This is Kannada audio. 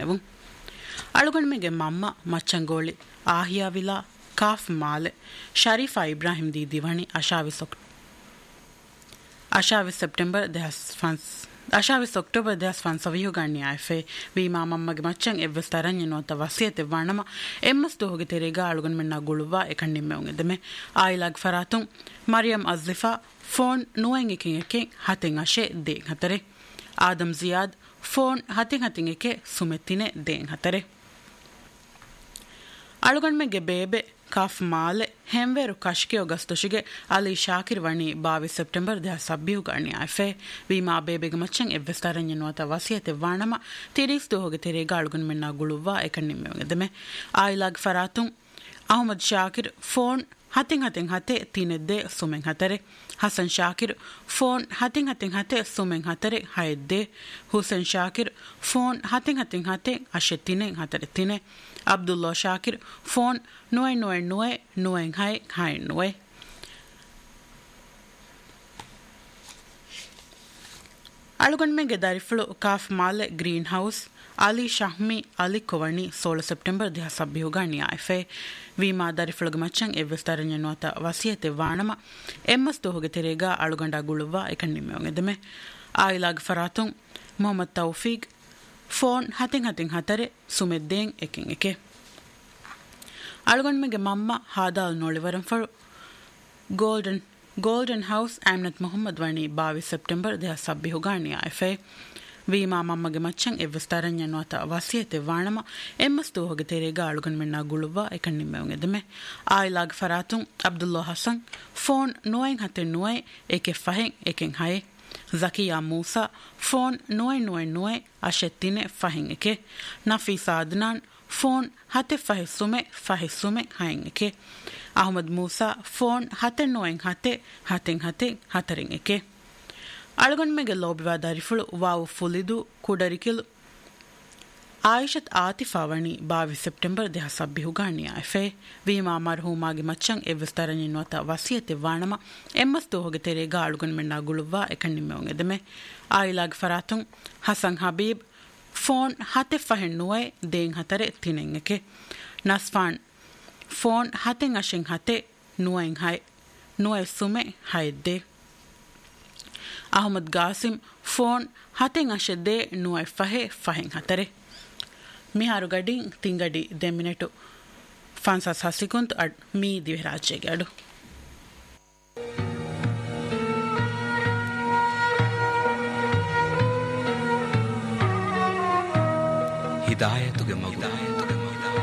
ಗೆನ್ನೆವು ಅಳುಗಣ್ಮೆಗೆ ಮಮ್ಮ ಮಚ್ಚಂಗೋಳಿ ಆಹಿಯಾ ವಿಲಾ ಕಾಫ್ ಮಾಲೆ ಶರೀಫಾ ಇಬ್ರಾಹಿಂ ದಿ ದಿವಣಿ ಅಶಾವಿಸ್ ಅಕ್ಟೋಬರ್ 2005 ಗಣ್ಯ ಆಯ್ಫೆ ವೀಮಾ ಮಮ್ಮಗೆ ಮಚ್ಚಂ ಎವ್ವೆಸ್ ತರಂಜೆನೋತ ವಸಿಯತೆ ವಾಣಮ ಎಮ್ಮಸ್ ದೋಹಗೆ ತೆರೆಗ ಅಳುಗನ್ ಮೆನ್ನ ಗುಳುವ ಎಕಣ್ಣಿಮ್ಮೆ ಉಂಗೆದಮೆ ಆಯಿಲಾಗ್ ಫರಾತುಂ Mariam ಅಜ್ಲಿಫಾ phone ನುವೆಂ A K ಹತೆಂ ಅಶೆ they ಹತರೆ Adam ಜಿಯಾದ್ phone ಹತೆಂ A K ಸುಮೆತ್ತಿನೆ they ಹತರೆ ಅಳುಗಣ್ಮೆಗೆ ಬೇಬೆ calf ಮಾಲೆ ಹೆಂವೇರು ಕಶ್ಕೆ ಅಗಸ್ತುಶಿಗೆ ಅಲಿ ಶಾಕಿರ್ ವಣಿ 22 ಸೆಪ್ಟೆಂಬರ್ 2007 ಗಣಿ ಆಯ್ಫೆ ವೀಮಾ ಬೇಬೆಗೆ ಮಚ್ಚಂ ಎವ್ವೆಸ್ ತರಂಜೆನೋತ ವಸಿಯತೆ ವಾಣಮ ತಿರೀಸ್ ದೋಹಗೆ ತೆರೆಗ ಅಳುಗನ್ ಮೆನ್ನ ಗುಳುವ ಎಕಣ್ಣಿಮ್ಮೆ ಉಂಗೆದಮೆ ಆಯಿಲಾಗ್ ಫರಾತುಂ Ahmed Shakir phone ಹತೆಂ ಹತೆ ತಿನೆದ್ದೆ ಸುಮೆಂ ಹತರೆ Hasan Shakir phone ಹತೆಂ ಹತೆ ಸುಮೆಂ ಹತರೆ ಹಯದ್ದೆ Hussain Shakir phone ಹತೆಂ ಹತೆ ಅಶೆ ತಿನೆ ಹತರೆ ತಿನೆ Abdullah Shakir phone ನುವೆಂ high ನುವೆ ಅಳುಗಣ್ಮೆಗೆ ದರಿಫಳು calf ಮಾಲೆ green house Ali ಶಹ್ಮಿ Ali ಕೊವಣಿ 16 September 2007 ಗಣಿ ಆಯ್ಫೆ ವೀಮಾ ದರಿಫಳುಗ ಮಚ್ಚಂ ಎವ್ವೆಸ್ ತರಂಜೆನೋತ ವಸಿಯತೆ ವಾಣಮ ಎಮ್ಮಸ್ ದೋಹಗೆ ತೆರೆಗ ಅಳುಗಂಡ ಗುಳುವ ಎಕಣ್ಣಿಮ್ಮೆ ಉಂಗೆದಮೆ ಆಯಿಲಾಗ್ ಫರಾತುಂ ಮೊಹಮ್ಮದ್ ತೌಫೀಕ್ ಫೋನ್ ಹತೆಂ ಹತರೆ ಸುಮೆದ್ದೇಂ ಎಕೆಂ ಎಕೆ ಅಳುಗಣ್ಮೆಗೆ ಮಮ್ಮ ಹಾದಾಲ್ ನೋಳಿವರಂ ಫಳು ಗೋಲ್ಡನ್ ಹೌಸ್ ಆಮ್ನತ್ ಮೊಹಮ್ಮದ್ ವಣಿ 22 ಸೆಪ್ಟೆಂಬರ್ 2007 ಗಣಿ ಆಯ್ಫೆ ವೀಮಾ ಮಮ್ಮಗೆ ಮಚ್ಚಂ ಎವ್ವೆಸ್ ತರಂಜೆನೋತ ವಸಿಯತೆ ವಾಣಮ ಎಮ್ಮಸ್ ದೋಹಗೆ ತೆರೆಗ ಅಳುಗನ್ ಮೆನ್ನ ಗುಳುವ ಎಕಣ್ಣಿಮ್ಮೆ ಉಂಗೆದಮೆ ಆಯಿಲಾಗ್ ಫರಾತುಂ ಅಬ್ದುಲ್ಲಾ ಹಸನ್ ಫೋನ್ ನುವೆ ಎಕೆ ಫಹೆಂ ಎಕೆಂ ಹಯೆ ज़किया मूसा फ़ोन नुए अशेत्तिने फ़हिंगे नफ़ीसा अदनान फ़ोन हते फ़हिसुमे हाएंगे अहमद मूसा फ़ोन हते नुएं हते हतरेंगे अळगण्मेगे लोबिवादारिफुಳು ವಾವು ಫುಲಿದು ಕುಡರಿಕಿಲು ಆಯಿಷತ್ ಆತಿಫಾ ವಣಿ 22 ಸೆಪ್ಟೆಂಬರ್ 2007 ಗಣಿ ಆಯ್ಫೆ ವೀಮಾ ಮರ್ಹೂಮಾಗೆ ಮಚ್ಚಂ ಎವ್ವೆಸ್ ತರಂಜೆನೋತ ವಸಿಯತೆ ವಾಣಮ ಎಮ್ಮಸ್ ದೋಹಗೆ ತೆರೆಗ ಅಳುಗನ್ ಮೆನ್ನ ಗುಳುವ ಎಕಣ್ಣಿಮ್ಮೆ ಉಂಗೆದಮೆ ಆಯಿಲಾಗ್ ಫರಾತುಂ Hasan Habib phone ಹತೆ ಫಹೆನ್ ನುವೆ ದೇಂ ಹತರೆ ತಿನೆಂಗೆಕೆ ನಸ್ಫಾನ್ phone ಹತೆಂ ಅಶೆಂ ಹತೆ ನುವೆ ಸುಮೆ ಹೈದ್ದೆ Ahmed Gasim phone ಹತೆಂ ಅಶೆದ್ದೆ ನುವೆ ಫಹೆಂ ಹತರೆ ಮಿಹಾರು ಗಡಿ ತಿಂಗಡಿ ದೆಮಿನೆಟು ಫಾನ್ಸಾಸ್ ಹಸಿಕುಂತ್ ಮೀ ದಿವೆರಾಜ್ಯಗೆ ಅಡು ಹಿದಾಯತುಗೆ ಮಗುದಾಯ